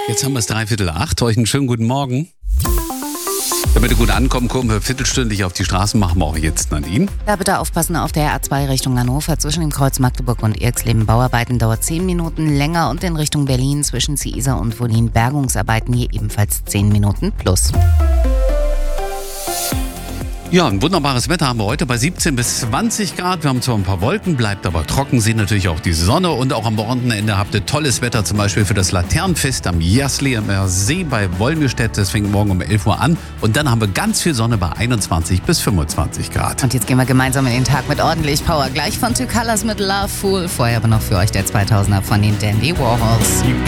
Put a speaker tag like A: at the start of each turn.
A: Jetzt haben wir es 7:45. Euch einen schönen guten Morgen. Damit ihr gut ankommen, kommen wir viertelstündlich auf die Straßen, machen wir auch jetzt, Nadine.
B: Da bitte aufpassen auf der A2 Richtung Hannover zwischen dem Kreuz Magdeburg und Irxleben. Bauarbeiten dauert 10 Minuten länger und in Richtung Berlin zwischen Ziesar und Wollin Bergungsarbeiten hier ebenfalls 10 Minuten plus.
A: Ja, ein wunderbares Wetter haben wir heute bei 17 bis 20 Grad. Wir haben zwar ein paar Wolken, bleibt aber trocken, sehen natürlich auch die Sonne. Und auch am Wochenende habt ihr tolles Wetter, zum Beispiel für das Laternenfest am Jaslier See bei Wolmirstedt. Das fängt morgen um 11 Uhr an. Und dann haben wir ganz viel Sonne bei 21 bis 25 Grad.
B: Und jetzt gehen wir gemeinsam in den Tag mit ordentlich Power. Gleich von Two Colors mit Love Fool. Vorher aber noch für euch der 2000er von den Dandy Warhols.